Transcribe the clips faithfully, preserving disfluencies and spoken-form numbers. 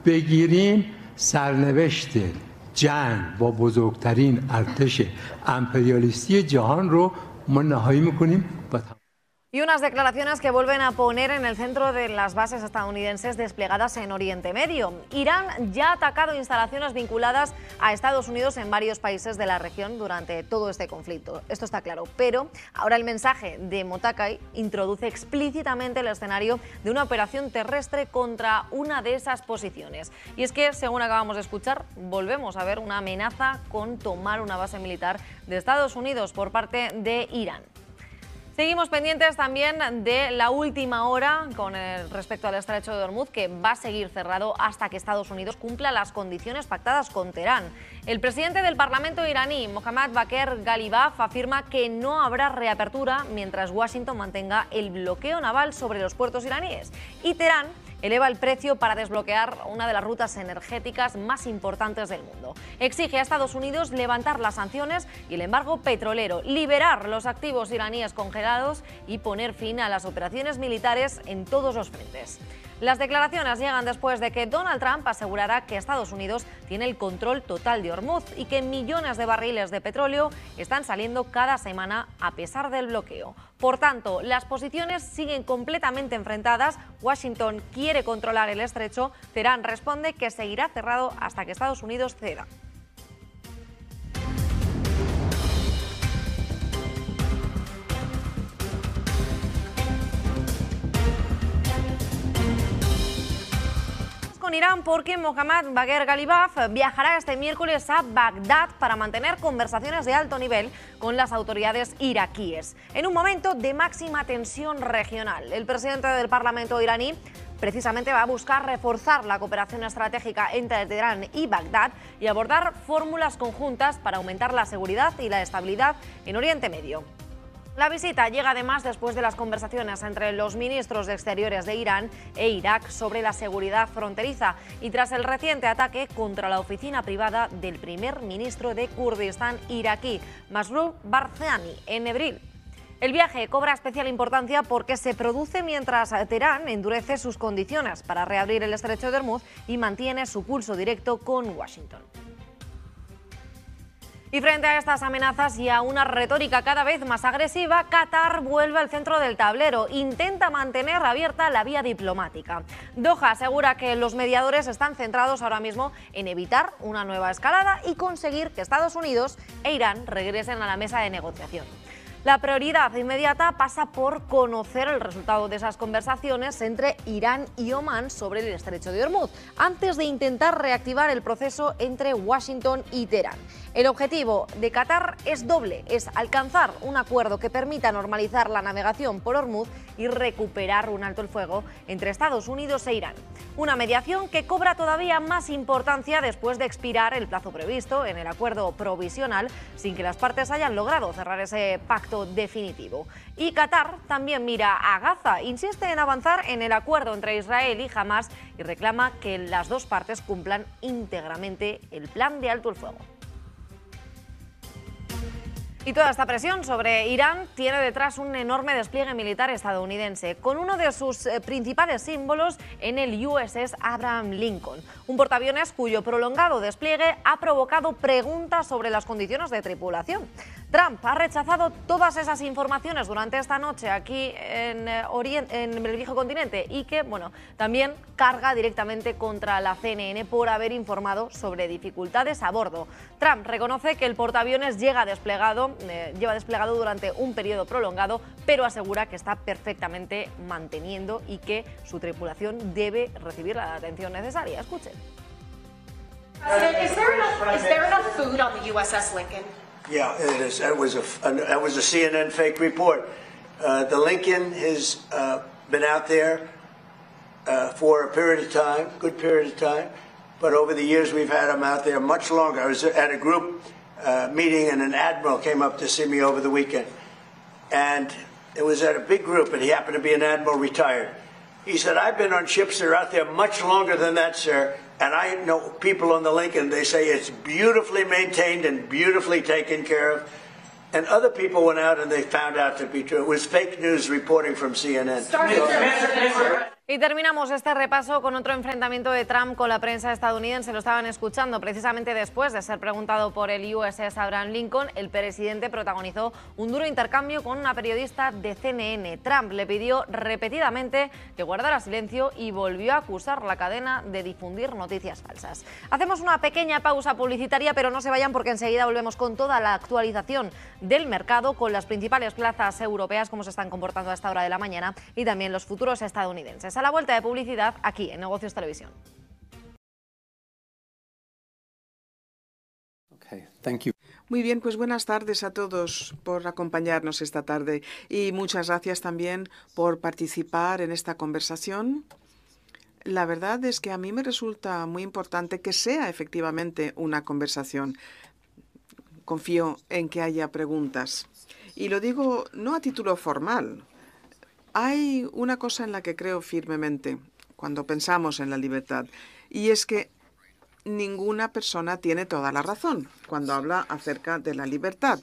بگیریم سرنوشت جنگ با بزرگترین ارتش امپریالیستی جهان رو ما نهایی میکنیم و Y unas declaraciones que vuelven a poner en el centro de las bases estadounidenses desplegadas en Oriente Medio. Irán ya ha atacado instalaciones vinculadas a Estados Unidos en varios países de la región durante todo este conflicto. Esto está claro, pero ahora el mensaje de Mottaki introduce explícitamente el escenario de una operación terrestre contra una de esas posiciones. Y es que, según acabamos de escuchar, volvemos a ver una amenaza con tomar una base militar de Estados Unidos por parte de Irán. Seguimos pendientes también de la última hora con el, respecto al estrecho de Hormuz, que va a seguir cerrado hasta que Estados Unidos cumpla las condiciones pactadas con Teherán. El presidente del Parlamento iraní, Mohammad Bagher Ghalibaf, afirma que no habrá reapertura mientras Washington mantenga el bloqueo naval sobre los puertos iraníes. Y Teherán eleva el precio para desbloquear una de las rutas energéticas más importantes del mundo. Exige a Estados Unidos levantar las sanciones y el embargo petrolero, liberar los activos iraníes congelados y poner fin a las operaciones militares en todos los frentes. Las declaraciones llegan después de que Donald Trump asegurara que Estados Unidos tiene el control total de Hormuz y que millones de barriles de petróleo están saliendo cada semana a pesar del bloqueo. Por tanto, las posiciones siguen completamente enfrentadas. Washington quiere controlar el estrecho. Teherán responde que seguirá cerrado hasta que Estados Unidos ceda. Con Irán porque Mohammad Bagher Ghalibaf viajará este miércoles a Bagdad para mantener conversaciones de alto nivel con las autoridades iraquíes, en un momento de máxima tensión regional. El presidente del Parlamento iraní precisamente va a buscar reforzar la cooperación estratégica entre Teherán y Bagdad y abordar fórmulas conjuntas para aumentar la seguridad y la estabilidad en Oriente Medio. La visita llega además después de las conversaciones entre los ministros de Exteriores de Irán e Irak sobre la seguridad fronteriza y tras el reciente ataque contra la oficina privada del primer ministro de Kurdistán iraquí, Masroor Barzani, en Erbil. El viaje cobra especial importancia porque se produce mientras Teherán endurece sus condiciones para reabrir el estrecho de Hormuz y mantiene su pulso directo con Washington. Y frente a estas amenazas y a una retórica cada vez más agresiva, Qatar vuelve al centro del tablero. Intenta mantener abierta la vía diplomática. Doha asegura que los mediadores están centrados ahora mismo en evitar una nueva escalada y conseguir que Estados Unidos e Irán regresen a la mesa de negociación. La prioridad inmediata pasa por conocer el resultado de esas conversaciones entre Irán y Omán sobre el estrecho de Hormuz, antes de intentar reactivar el proceso entre Washington y Teherán. El objetivo de Qatar es doble, es alcanzar un acuerdo que permita normalizar la navegación por Hormuz y recuperar un alto el fuego entre Estados Unidos e Irán. Una mediación que cobra todavía más importancia después de expirar el plazo previsto en el acuerdo provisional sin que las partes hayan logrado cerrar ese pacto definitivo. Y Qatar también mira a Gaza, insiste en avanzar en el acuerdo entre Israel y Hamas y reclama que las dos partes cumplan íntegramente el plan de alto el fuego. Y toda esta presión sobre Irán tiene detrás un enorme despliegue militar estadounidense, con uno de sus eh, principales símbolos en el U S S Abraham Lincoln, un portaaviones cuyo prolongado despliegue ha provocado preguntas sobre las condiciones de tripulación. Trump ha rechazado todas esas informaciones durante esta noche aquí en, eh, Orient- en el viejo continente y que, bueno, también carga directamente contra la C N N por haber informado sobre dificultades a bordo. Trump reconoce que el portaaviones llega desplegado Eh, lleva desplegado durante un periodo prolongado, pero asegura que está perfectamente manteniendo y que su tripulación debe recibir la atención necesaria. Escuchen. Is there enough, is there enough food on the U S S Lincoln? Yeah, it is. That was a, that was a C N N fake report. Uh, the Lincoln has uh, been out there uh, for a period of time, good period of time, but over the years we've had them out there much longer. I was at a group Uh, meeting and an admiral came up to see me over the weekend, and it was at a big group, and he happened to be an admiral retired. He said, I've been on ships that are out there much longer than that, sir, and I know people on the Lincoln, they say it's beautifully maintained and beautifully taken care of, and other people went out and they found out to be true. It was fake news reporting from C N N. Start Y terminamos este repaso con otro enfrentamiento de Trump con la prensa estadounidense. Lo estaban escuchando precisamente después de ser preguntado por el U S S Abraham Lincoln. El presidente protagonizó un duro intercambio con una periodista de C N N. Trump le pidió repetidamente que guardara silencio y volvió a acusar a la cadena de difundir noticias falsas. Hacemos una pequeña pausa publicitaria, pero no se vayan porque enseguida volvemos con toda la actualización del mercado, con las principales plazas europeas, cómo se están comportando a esta hora de la mañana, y también los futuros estadounidenses. A la vuelta de publicidad, aquí en Negocios Televisión. Okay, thank you. Muy bien, pues buenas tardes a todos por acompañarnos esta tarde y muchas gracias también por participar en esta conversación. La verdad es que a mí me resulta muy importante que sea efectivamente una conversación. Confío en que haya preguntas. Y lo digo no a título formal. Hay una cosa en la que creo firmemente cuando pensamos en la libertad, y es que ninguna persona tiene toda la razón cuando habla acerca de la libertad.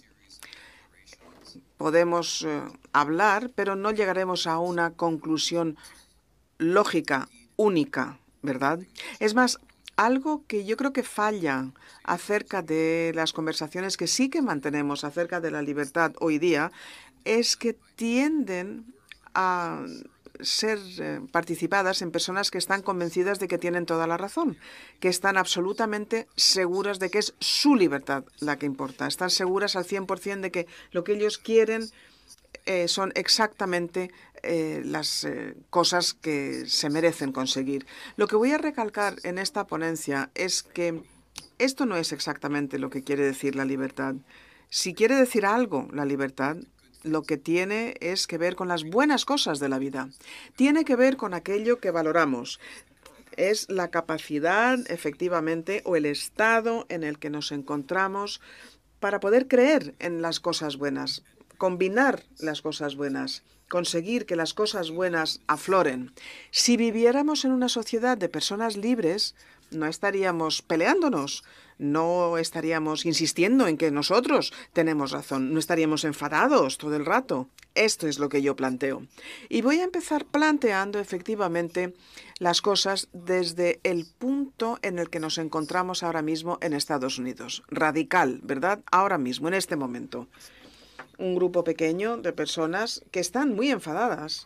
Podemos eh, hablar, pero no llegaremos a una conclusión lógica, única, ¿verdad? Es más, algo que yo creo que falla acerca de las conversaciones que sí que mantenemos acerca de la libertad hoy día es que tienden a ser eh, participadas en personas que están convencidas de que tienen toda la razón, que están absolutamente seguras de que es su libertad la que importa, están seguras al cien por cien de que lo que ellos quieren eh, son exactamente eh, las eh, cosas que se merecen conseguir. Lo que voy a recalcar en esta ponencia es que esto no es exactamente lo que quiere decir la libertad. Si quiere decir algo la libertad, lo que tiene es que ver con las buenas cosas de la vida. Tiene que ver con aquello que valoramos. Es la capacidad, efectivamente, o el estado en el que nos encontramos para poder creer en las cosas buenas, combinar las cosas buenas, conseguir que las cosas buenas afloren. Si viviéramos en una sociedad de personas libres, no estaríamos peleándonos, no estaríamos insistiendo en que nosotros tenemos razón, no estaríamos enfadados todo el rato. Esto es lo que yo planteo. Y voy a empezar planteando efectivamente las cosas desde el punto en el que nos encontramos ahora mismo en Estados Unidos. Radical, ¿verdad? Ahora mismo, en este momento. Un grupo pequeño de personas que están muy enfadadas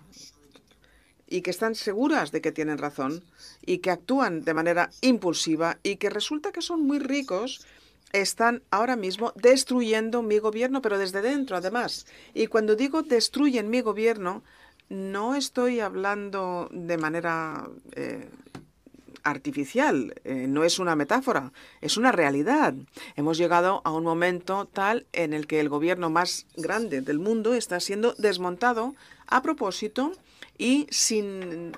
y que están seguras de que tienen razón y que actúan de manera impulsiva y que resulta que son muy ricos, están ahora mismo destruyendo mi gobierno, pero desde dentro además. Y cuando digo destruyen mi gobierno, no estoy hablando de manera eh, artificial, eh, no es una metáfora, es una realidad. Hemos llegado a un momento tal en el que el gobierno más grande del mundo está siendo desmontado a propósito y sin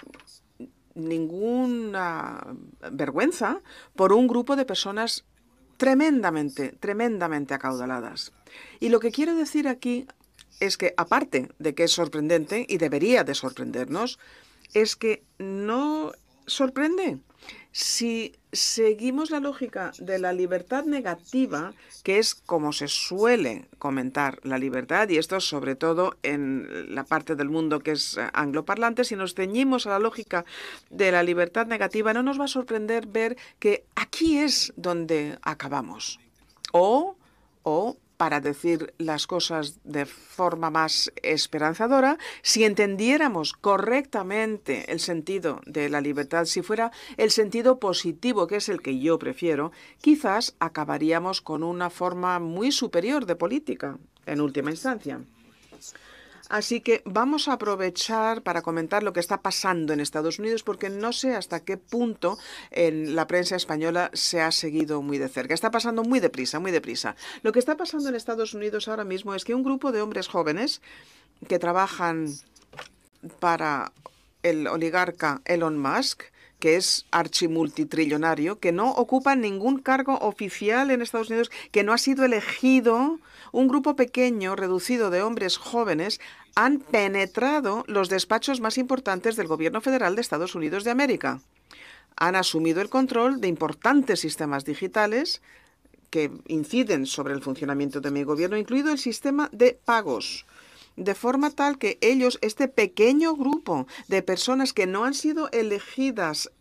ninguna vergüenza por un grupo de personas tremendamente, tremendamente acaudaladas. Y lo que quiero decir aquí es que, aparte de que es sorprendente y debería de sorprendernos, es que no sorprende. Si seguimos la lógica de la libertad negativa, que es como se suele comentar la libertad, y esto sobre todo en la parte del mundo que es angloparlante, si nos ceñimos a la lógica de la libertad negativa, no nos va a sorprender ver que aquí es donde acabamos. O, o para decir las cosas de forma más esperanzadora, si entendiéramos correctamente el sentido de la libertad, si fuera el sentido positivo, que es el que yo prefiero, quizás acabaríamos con una forma muy superior de política, en última instancia. Así que vamos a aprovechar para comentar lo que está pasando en Estados Unidos, porque no sé hasta qué punto en la prensa española se ha seguido muy de cerca. Está pasando muy deprisa, muy deprisa. Lo que está pasando en Estados Unidos ahora mismo es que un grupo de hombres jóvenes que trabajan para el oligarca Elon Musk, que es archimultitrillonario, que no ocupa ningún cargo oficial en Estados Unidos, que no ha sido elegido, un grupo pequeño, reducido de hombres jóvenes, han penetrado los despachos más importantes del gobierno federal de Estados Unidos de América. Han asumido el control de importantes sistemas digitales que inciden sobre el funcionamiento de mi gobierno, incluido el sistema de pagos. de forma tal que ellos, este pequeño grupo de personas que no han sido elegidas